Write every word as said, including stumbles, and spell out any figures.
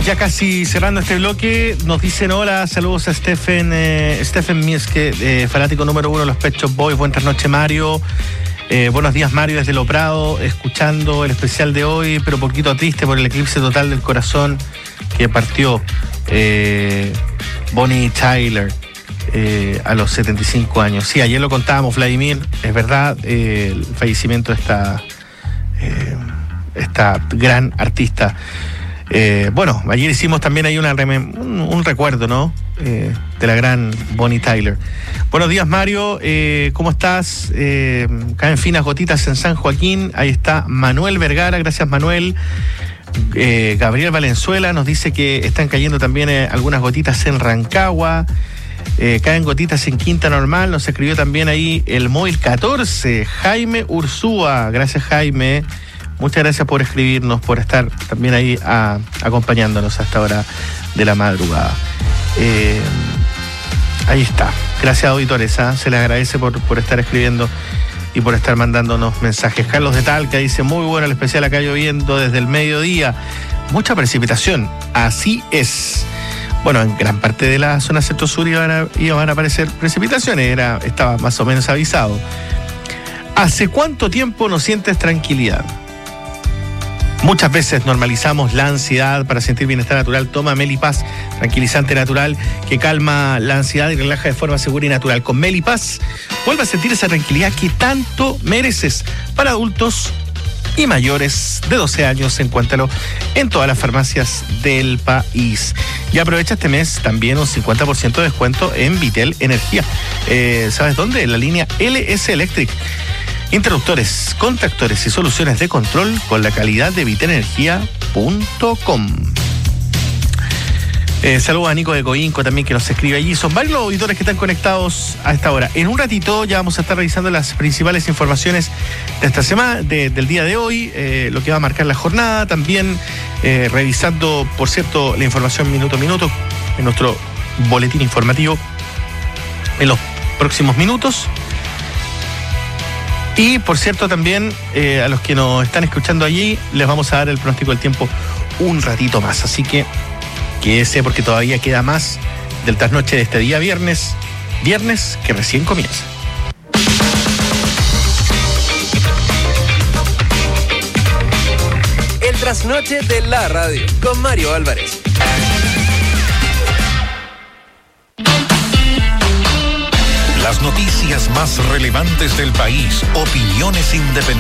ya casi cerrando este bloque, nos dicen hola, saludos a Stephen, eh, Stephen Mieske, eh, fanático número uno de los Pet Shop Boys. Buenas noches, Mario. Eh, buenos días, Mario, desde Lo Prado, escuchando el especial de hoy, pero poquito triste por el eclipse total del corazón que partió eh, Bonnie Tyler eh, a los setenta y cinco años. Sí, ayer lo contábamos, Vladimir, es verdad, eh, el fallecimiento de esta, eh, esta gran artista. Eh, bueno, ayer hicimos también ahí una, un, un recuerdo, ¿no? Eh, de la gran Bonnie Tyler. Buenos días, Mario, eh, ¿cómo estás? Eh, caen finas gotitas en San Joaquín. Ahí está Manuel Vergara, gracias, Manuel. Eh, Gabriel Valenzuela nos dice que están cayendo también eh, algunas gotitas en Rancagua. Eh, caen gotitas en Quinta Normal. Nos escribió también ahí el móvil catorce, Jaime Ursúa. Gracias, Jaime. Muchas gracias por escribirnos, por estar también ahí a, acompañándonos a esta hora de la madrugada. Eh, ahí está. Gracias, auditores. ¿eh? Se les agradece por, por estar escribiendo y por estar mandándonos mensajes. Carlos de Talca dice, muy bueno el especial, acá lloviendo desde el mediodía. Mucha precipitación. Así es. Bueno, en gran parte de la zona centro-sur iban a, iban a aparecer precipitaciones. Era, estaba más o menos avisado. ¿Hace cuánto tiempo no sientes tranquilidad? Muchas veces normalizamos la ansiedad para sentir bienestar natural. Toma Melipaz, tranquilizante natural que calma la ansiedad y relaja de forma segura y natural. Con Melipaz, vuelve a sentir esa tranquilidad que tanto mereces. Para adultos y mayores de doce años, encuéntralo en todas las farmacias del país. Y aprovecha este mes también un cincuenta por ciento de descuento en Vitel Energía. Eh, ¿Sabes dónde? En la línea L S Electric. Interruptores, contactores y soluciones de control con la calidad de vitenenergia punto com. Eh, saludos a Nico de Coinco también, que nos escribe allí. Son varios los auditores que están conectados a esta hora. En un ratito ya vamos a estar revisando las principales informaciones de esta semana, de, del día de hoy, eh, lo que va a marcar la jornada. También eh, revisando, por cierto, la información minuto a minuto en nuestro boletín informativo en los próximos minutos. Y, por cierto, también eh, a los que nos están escuchando allí, les vamos a dar el pronóstico del tiempo un ratito más. Así que quédese porque todavía queda más del trasnoche de este día viernes, viernes que recién comienza. El trasnoche de la radio con Mario Álvarez. Las noticias más relevantes del país, opiniones independientes.